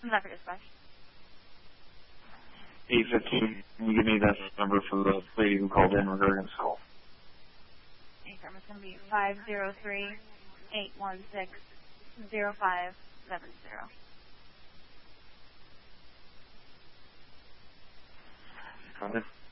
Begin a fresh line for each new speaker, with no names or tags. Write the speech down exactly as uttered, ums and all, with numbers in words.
Is that for dispatch?
eight fifteen. Can you give me that number for the lady who called in regarding this call?
It's going to be five zero three, eight one six, zero five seven zero.
Got it.